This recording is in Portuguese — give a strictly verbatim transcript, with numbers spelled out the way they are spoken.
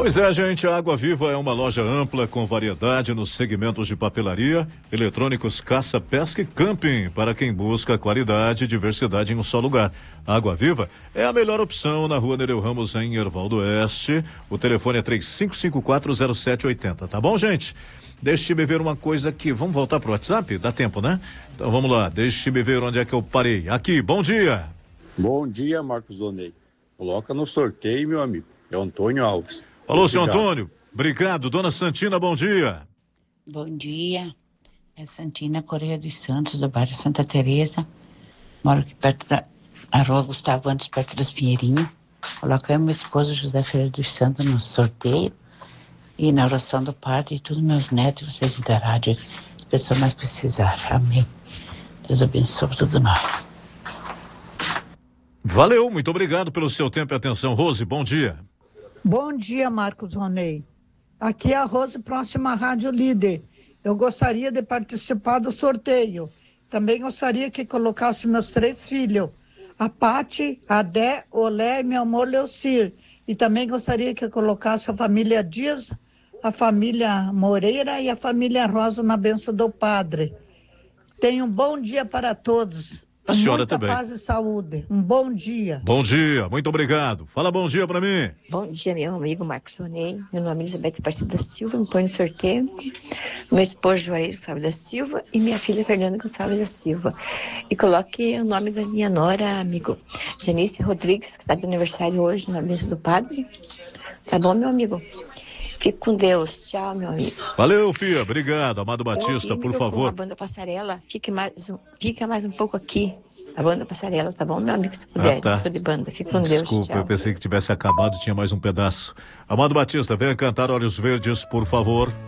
Pois é, gente, a Água Viva é uma loja ampla com variedade nos segmentos de papelaria, eletrônicos, caça, pesca e camping, para quem busca qualidade e diversidade em um só lugar. A Água Viva é a melhor opção na Rua Nereu Ramos, em Herval do Oeste. O telefone é três cinco cinco quatro zero sete oito zero, tá bom, gente? Deixe-me ver uma coisa aqui. Vamos voltar pro WhatsApp? Dá tempo, né? Então vamos lá, deixe-me ver onde é que eu parei. Aqui, bom dia. Bom dia, Marcos Donei. Coloca no sorteio, meu amigo. É o Antônio Alves. Alô, seu Antônio. Obrigado. Dona Santina, bom dia. Bom dia. É Santina Correia dos Santos, do bairro Santa Teresa. Moro aqui perto da na rua Gustavo Antes, perto das Pinheirinhas. Coloca eu e meu esposo José Ferreira dos Santos no sorteio e na oração do padre e todos meus netos, vocês da rádio, as pessoas mais precisarem. Amém. Deus abençoe tudo nós. Valeu, muito obrigado pelo seu tempo e atenção. Rose, bom dia. Bom dia, Marcos Ronei. Aqui é a Rose, próxima à Rádio Líder. Eu gostaria de participar do sorteio. Também gostaria que colocasse meus três filhos, a Pati, a Dé, Olé e meu amor Leucir. E também gostaria que colocasse a família Dias, a família Moreira e a família Rosa na bênção do Padre. Tenha um bom dia para todos. A senhora muita também. Paz e saúde. Um bom dia. Bom dia, muito obrigado. Fala bom dia pra mim. Bom dia, meu amigo Marcos Ronei. Meu nome é Elizabeth Aparecida da Silva, me põe no sorteio. Meu esposo Juarez Gonçalves da Silva e minha filha Fernanda Gonçalves da Silva. E coloque o nome da minha nora, amigo Janice Rodrigues, que está de aniversário hoje na bênção do Padre. Tá bom, meu amigo? Fique com Deus. Tchau, meu amigo. Valeu, filha. Obrigado. Amado Batista, Ô, por amigo, favor. A banda Passarela, fique mais, um- fica mais um pouco aqui. A banda Passarela, tá bom, meu amigo? Se puder, Ah, tá. eu sou de banda. Fique com Deus. Desculpa, Tchau. eu pensei que tivesse acabado, tinha mais um pedaço. Amado Batista, venha cantar Olhos Verdes, por favor.